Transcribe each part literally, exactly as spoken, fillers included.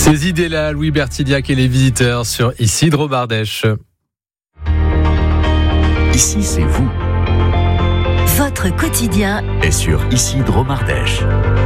Ces idées-là, Louis Bertillac et les visiteurs sur Ici Dromardèche. Ici, c'est vous. Votre quotidien est sur Ici Dromardèche.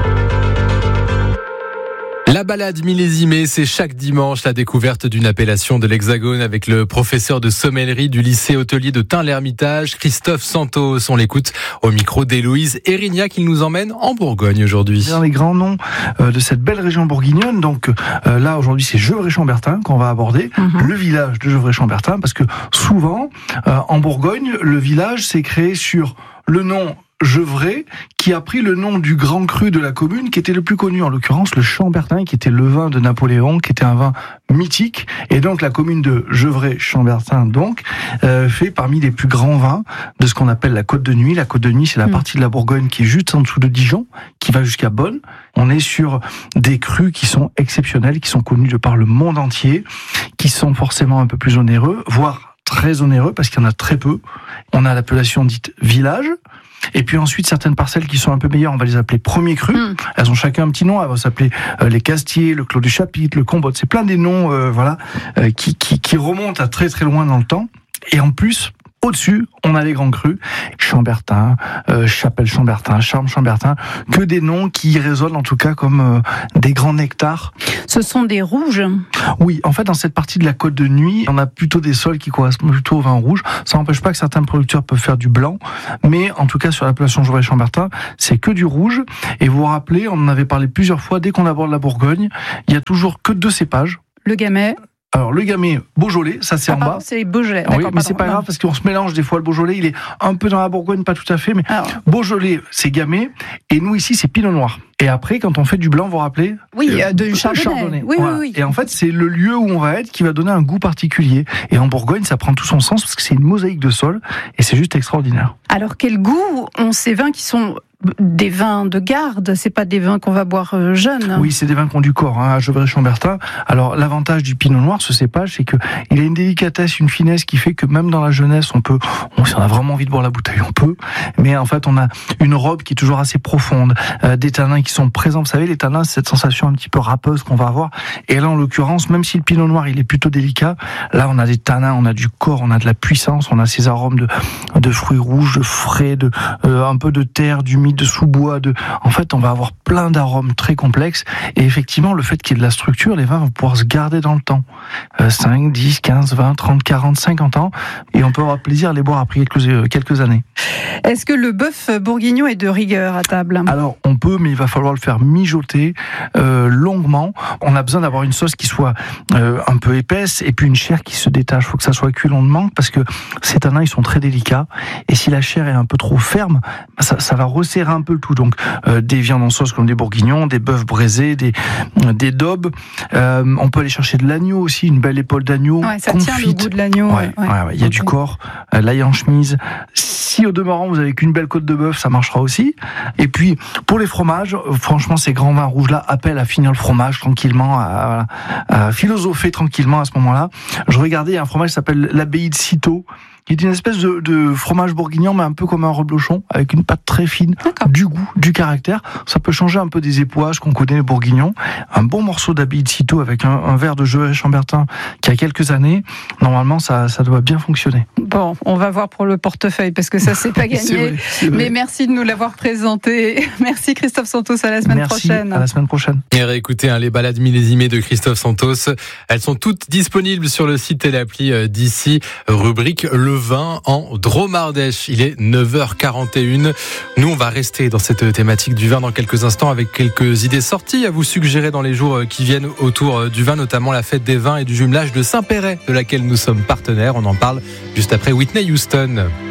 La balade millésimée, c'est chaque dimanche la découverte d'une appellation de l'Hexagone avec le professeur de sommellerie du lycée hôtelier de Tain-l'Hermitage, Christophe Santos. On l'écoute au micro d'Héloïse Erignac, il nous emmène en Bourgogne aujourd'hui. Dans les grands noms de cette belle région bourguignonne, donc euh, là aujourd'hui c'est Gevrey-Chambertin qu'on va aborder, mm-hmm. le village de Gevrey-Chambertin, parce que souvent euh, en Bourgogne, le village s'est créé sur le nom Gevrey, qui a pris le nom du grand cru de la commune, qui était le plus connu, en l'occurrence le Chambertin, qui était le vin de Napoléon, qui était un vin mythique, et donc la commune de Gevrey-Chambertin, donc, euh, fait parmi les plus grands vins de ce qu'on appelle la Côte de Nuit. La Côte de Nuit, c'est la mmh. partie de la Bourgogne qui est juste en dessous de Dijon, qui va jusqu'à Bonn. On est sur des crus qui sont exceptionnels, qui sont connus de par le monde entier, qui sont forcément un peu plus onéreux, voire très onéreux, parce qu'il y en a très peu. On a l'appellation dite village. Et puis ensuite, certaines parcelles qui sont un peu meilleures, on va les appeler premiers crus. Mmh. Elles ont chacun un petit nom. Elles vont s'appeler euh, les Castiers, le Clos du Chapitre, le Combotte. C'est plein des noms, euh, voilà, euh, qui, qui, qui remontent à très très loin dans le temps. Et en plus, au-dessus, on a les grands crus, Chambertin, euh, Chapelle-Chambertin, Charmes-Chambertin, que des noms qui résonnent en tout cas comme euh, des grands nectars. Ce sont des rouges ? Oui, en fait, dans cette partie de la Côte de Nuit, on a plutôt des sols qui correspondent plutôt au vin rouge. Ça n'empêche pas que certains producteurs peuvent faire du blanc, mais en tout cas, sur l'appellation Gevrey-Chambertin, c'est que du rouge. Et vous vous rappelez, on en avait parlé plusieurs fois, dès qu'on aborde la Bourgogne, il y a toujours que deux cépages. Le Gamay. Alors le Gamay, Beaujolais, ça c'est ah, en pardon, bas. C'est Beaujolais. Oui, mais pardon, c'est pas non. grave parce qu'on se mélange des fois. Le Beaujolais, il est un peu dans la Bourgogne, pas tout à fait, mais alors, Beaujolais, c'est Gamay, et nous ici, c'est Pinot Noir. Et après, quand on fait du blanc, vous vous rappelez ? Oui, euh, de Chardonnay. Chardonnay. Oui, voilà. oui, oui. Et en fait, c'est le lieu où on va être qui va donner un goût particulier. Et en Bourgogne, ça prend tout son sens parce que c'est une mosaïque de sol et c'est juste extraordinaire. Alors, quel goût ont ces vins qui sont des vins de garde, c'est pas des vins qu'on va boire jeunes. Oui, c'est des vins qui ont du corps, hein, à Gevrey-Chambertin. Alors, l'avantage du Pinot Noir, ce cépage, c'est que il a une délicatesse, une finesse qui fait que même dans la jeunesse, on peut, on, si on a vraiment envie de boire la bouteille, on peut. Mais en fait, on a une robe qui est toujours assez profonde, euh, des tanins qui sont présents. Vous savez, les tanins, c'est cette sensation un petit peu râpeuse qu'on va avoir. Et là, en l'occurrence, même si le Pinot Noir, il est plutôt délicat, là, on a des tanins, on a du corps, on a de la puissance, on a ces arômes de, de fruits rouges, de frais, de, euh, un peu de terre, d'humide, de sous-bois, de... en fait on va avoir plein d'arômes très complexes et effectivement le fait qu'il y ait de la structure, les vins vont pouvoir se garder dans le temps, euh, cinq, dix, quinze, vingt, trente, quarante, cinquante ans, et on peut avoir plaisir à les boire après quelques, euh, quelques années. Est-ce que le bœuf bourguignon est de rigueur à table ? Alors on peut, mais il va falloir le faire mijoter euh, longuement. On a besoin d'avoir une sauce qui soit euh, un peu épaisse et puis une chair qui se détache. Il faut que ça soit cuit longuement parce que ces tanins ils sont très délicats et si la chair est un peu trop ferme, ça, ça va resserrer un peu le tout. Donc euh, des viandes en sauce comme des bourguignons, des bœufs braisés, des, euh, des daubes. Euh, on peut aller chercher de l'agneau aussi, une belle épaule d'agneau. Ouais, ça confite. tient le goût de l'agneau. Ouais, ouais. Ouais, ouais, il y a okay. du corps, euh, l'ail en chemise. Si au demeurant vous avez qu'une belle côte de bœuf, ça marchera aussi. Et puis pour les fromages, euh, franchement ces grands vins rouges là appellent à finir le fromage tranquillement, à, à, à philosopher tranquillement à ce moment-là. Je regardais, il y a un fromage qui s'appelle l'abbaye de Cîteaux, qui est une espèce de, de fromage bourguignon, mais un peu comme un reblochon, avec une pâte très fine, D'accord. du goût, du caractère. Ça peut changer un peu des époisses qu'on connaît les bourguignons. Un bon morceau d'abbaye de Cîteaux avec un, un verre de Gevrey-Chambertin qui a quelques années, normalement ça, ça doit bien fonctionner. Bon, on va voir pour le portefeuille, parce que ça c'est pas gagné. c'est vrai, c'est vrai. Mais merci de nous l'avoir présenté. Merci Christophe Santos, à la semaine merci, prochaine. à la semaine prochaine. Et réécoutez hein, les balades millésimées de Christophe Santos. Elles sont toutes disponibles sur le site et l'appli d'Ici, rubrique Le vin en Dromardèche. Il est neuf heures quarante et une. Nous, on va rester dans cette thématique du vin dans quelques instants avec quelques idées sorties à vous suggérer dans les jours qui viennent autour du vin, notamment la fête des vins et du jumelage de Saint-Péret, de laquelle nous sommes partenaires. On en parle juste après Whitney Houston.